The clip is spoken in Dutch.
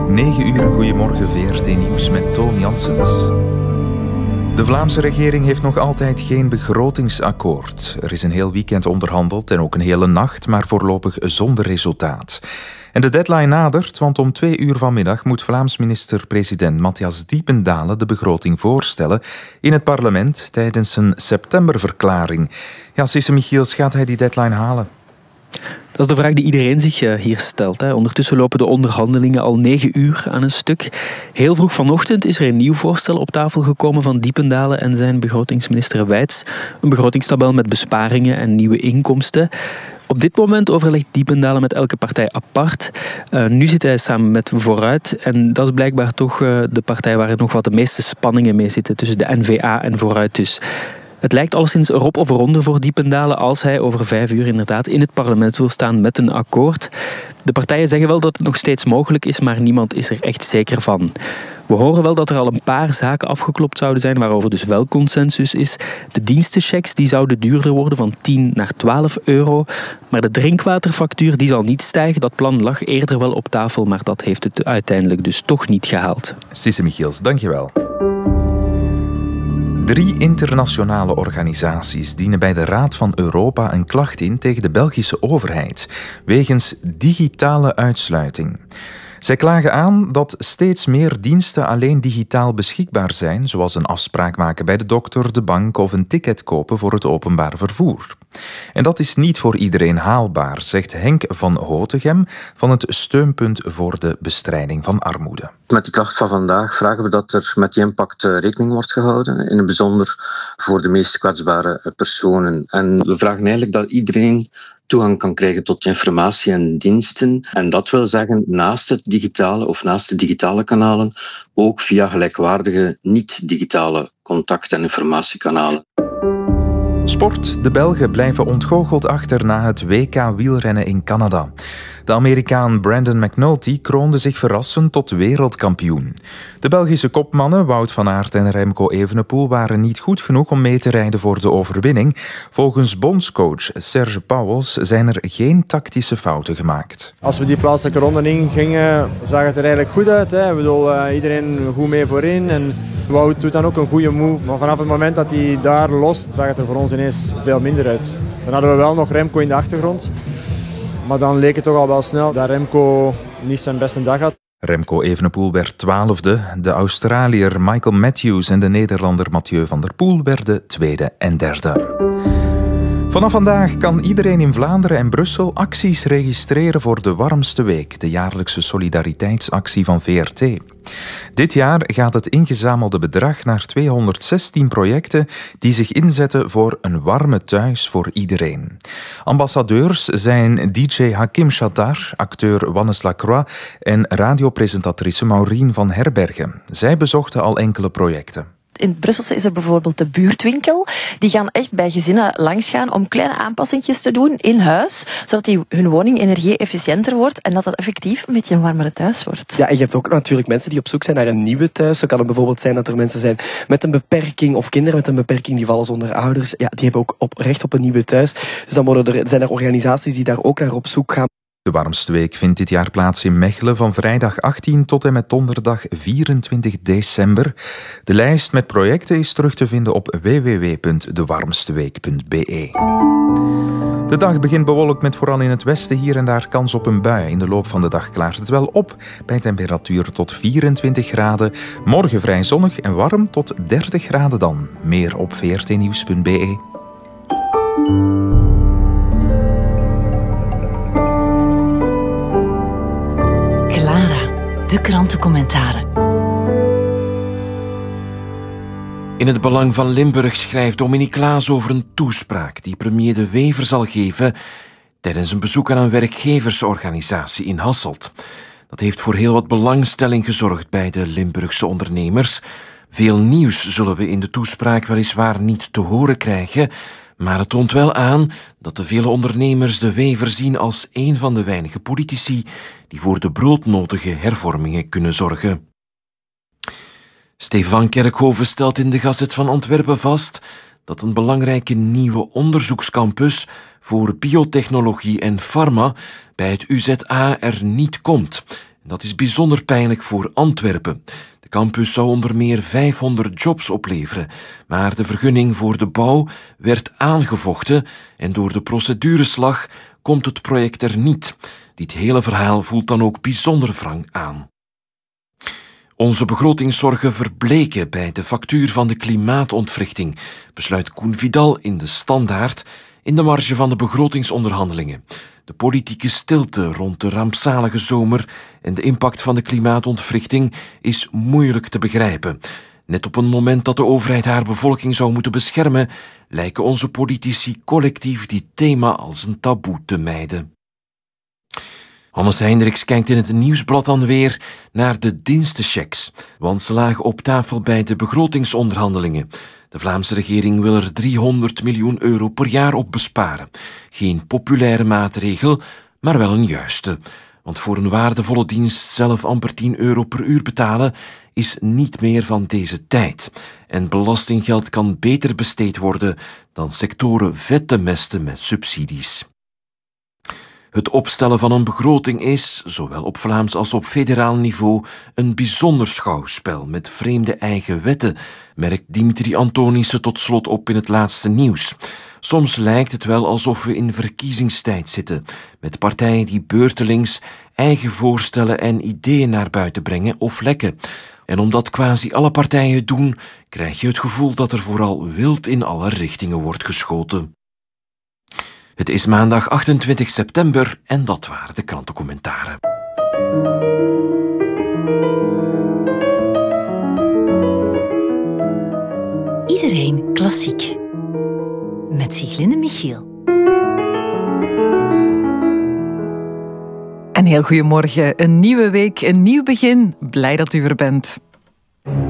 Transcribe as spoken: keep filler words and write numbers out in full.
negen uur, goedemorgen, V R T Nieuws met Toon Janssens. De Vlaamse regering heeft nog altijd geen begrotingsakkoord. Er is een heel weekend onderhandeld en ook een hele nacht, maar voorlopig zonder resultaat. En de deadline nadert, want om twee uur vanmiddag moet Vlaams minister-president Matthias Diependalen de begroting voorstellen in het parlement tijdens een septemberverklaring. Ja, Sisse Michiels, gaat hij die deadline halen? Dat is de vraag die iedereen zich hier stelt. Ondertussen lopen de onderhandelingen al negen uur aan een stuk. Heel vroeg vanochtend is er een nieuw voorstel op tafel gekomen van Diependalen en zijn begrotingsminister Wijts. Een begrotingstabel met besparingen en nieuwe inkomsten. Op dit moment overlegt Diependalen met elke partij apart. Uh, nu zit hij samen met Vooruit. En dat is blijkbaar toch uh, de partij waar er nog wat de meeste spanningen mee zitten tussen de N V A en Vooruit dus. Het lijkt alleszins erop of eronder voor Diependalen als hij over vijf uur inderdaad in het parlement wil staan met een akkoord. De partijen zeggen wel dat het nog steeds mogelijk is, maar niemand is er echt zeker van. We horen wel dat er al een paar zaken afgeklopt zouden zijn waarover dus wel consensus is. De dienstenchecks die zouden duurder worden van tien naar twaalf euro. Maar de drinkwaterfactuur die zal niet stijgen. Dat plan lag eerder wel op tafel, maar dat heeft het uiteindelijk dus toch niet gehaald. Sisse Michiels, dankjewel. Drie internationale organisaties dienen bij de Raad van Europa een klacht in tegen de Belgische overheid wegens digitale uitsluiting. Zij klagen aan dat steeds meer diensten alleen digitaal beschikbaar zijn, zoals een afspraak maken bij de dokter, de bank of een ticket kopen voor het openbaar vervoer. En dat is niet voor iedereen haalbaar, zegt Henk van Hotegem van het Steunpunt voor de Bestrijding van Armoede. Met die klacht van vandaag vragen we dat er met die impact rekening wordt gehouden, in het bijzonder voor de meest kwetsbare personen. En we vragen eigenlijk dat iedereen toegang kan krijgen tot informatie en diensten. En dat wil zeggen, naast het digitale of naast de digitale kanalen, ook via gelijkwaardige niet-digitale contact- en informatiekanalen. Sport. De Belgen blijven ontgoocheld achter na het W K wielrennen in Canada. De Amerikaan Brandon McNulty kroonde zich verrassend tot wereldkampioen. De Belgische kopmannen Wout van Aert en Remco Evenepoel waren niet goed genoeg om mee te rijden voor de overwinning. Volgens bondscoach Serge Pauwels zijn er geen tactische fouten gemaakt. Als we die plaatselijke ronde in gingen, zag het er eigenlijk goed uit. Hè. Ik bedoel, uh, iedereen goed mee voorin. En Wout doet dan ook een goede move. Maar vanaf het moment dat hij daar lost, zag het er voor ons ineens veel minder uit. Dan hadden we wel nog Remco in de achtergrond. Maar dan leek het toch al wel snel dat Remco niet zijn beste dag had. Remco Evenepoel werd twaalfde. De Australiër Michael Matthews en de Nederlander Mathieu van der Poel werden tweede en derde. Vanaf vandaag kan iedereen in Vlaanderen en Brussel acties registreren voor de Warmste Week, de jaarlijkse solidariteitsactie van V R T. Dit jaar gaat het ingezamelde bedrag naar tweehonderdzestien projecten die zich inzetten voor een warme thuis voor iedereen. Ambassadeurs zijn D J Hakim Shatar, acteur Wannes Lacroix en radiopresentatrice Maureen van Herbergen. Zij bezochten al enkele projecten. In het Brusselse is er bijvoorbeeld de buurtwinkel. Die gaan echt bij gezinnen langsgaan om kleine aanpassingjes te doen in huis, zodat die, hun woning energie-efficiënter wordt en dat dat effectief een beetje een warmere thuis wordt. Ja, en je hebt ook natuurlijk mensen die op zoek zijn naar een nieuwe thuis. Zo kan het bijvoorbeeld zijn dat er mensen zijn met een beperking of kinderen met een beperking die vallen zonder ouders. Ja, die hebben ook op, recht op een nieuwe thuis. Dus dan worden er, zijn er organisaties die daar ook naar op zoek gaan. De Warmste Week vindt dit jaar plaats in Mechelen van vrijdag achttien tot en met donderdag vierentwintig december. De lijst met projecten is terug te vinden op w w w punt de warmste week punt b e. De dag begint bewolkt met vooral in het westen hier en daar kans op een bui. In de loop van de dag klaart het wel op, bij temperatuur tot vierentwintig graden. Morgen vrij zonnig en warm tot dertig graden dan. Meer op v r t nieuws punt b e. De krantencommentaren. In het Belang van Limburg schrijft Dominique Klaas over een toespraak die premier De Wever zal geven tijdens een bezoek aan een werkgeversorganisatie in Hasselt. Dat heeft voor heel wat belangstelling gezorgd bij de Limburgse ondernemers. Veel nieuws zullen we in de toespraak weliswaar niet te horen krijgen, maar het toont wel aan dat de vele ondernemers De Wever zien als een van de weinige politici die voor de broodnodige hervormingen kunnen zorgen. Stefan Kerkhoven stelt in de Gazet van Antwerpen vast dat een belangrijke nieuwe onderzoekscampus voor biotechnologie en farma bij het U Z A er niet komt. Dat is bijzonder pijnlijk voor Antwerpen. De campus zou onder meer vijfhonderd jobs opleveren, maar de vergunning voor de bouw werd aangevochten en door de procedureslag komt het project er niet. Dit hele verhaal voelt dan ook bijzonder wrang aan. Onze begrotingszorgen verbleken bij de factuur van de klimaatontwrichting, besluit Koen Vidal in de Standaard in de marge van de begrotingsonderhandelingen. De politieke stilte rond de rampzalige zomer en de impact van de klimaatontwrichting is moeilijk te begrijpen. Net op een moment dat de overheid haar bevolking zou moeten beschermen, lijken onze politici collectief dit thema als een taboe te mijden. Hannes Hendricks kijkt in het Nieuwsblad dan weer naar de dienstenchecks, want ze lagen op tafel bij de begrotingsonderhandelingen. De Vlaamse regering wil er driehonderd miljoen euro per jaar op besparen. Geen populaire maatregel, maar wel een juiste. Want voor een waardevolle dienst zelf amper tien euro per uur betalen is niet meer van deze tijd. En belastinggeld kan beter besteed worden dan sectoren vet te mesten met subsidies. Het opstellen van een begroting is, zowel op Vlaams als op federaal niveau, een bijzonder schouwspel met vreemde eigen wetten, merkt Dimitri Antonissen tot slot op in het laatste nieuws. Soms lijkt het wel alsof we in verkiezingstijd zitten, met partijen die beurtelings eigen voorstellen en ideeën naar buiten brengen of lekken. En omdat quasi alle partijen het doen, krijg je het gevoel dat er vooral wild in alle richtingen wordt geschoten. Het is maandag achtentwintig september en dat waren de krantencommentaren. Iedereen klassiek. Met Sieglinde Michiel. Een heel goedemorgen. Een nieuwe week, een nieuw begin. Blij dat u er bent.